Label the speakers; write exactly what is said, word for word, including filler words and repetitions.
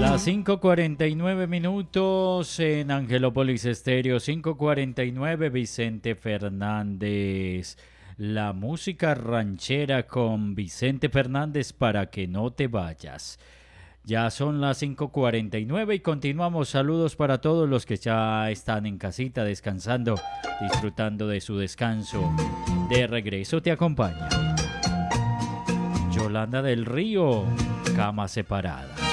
Speaker 1: Las cinco cuarenta y nueve minutos en Angelópolis Estéreo, cinco cuarenta y nueve. Vicente Fernández. La música ranchera con Vicente Fernández para que no te vayas. Ya son las cinco cuarenta y nueve y continuamos. Saludos para todos los que ya están en casita descansando, disfrutando de su descanso. De regreso te acompaña Yolanda del Río, Cama Separada.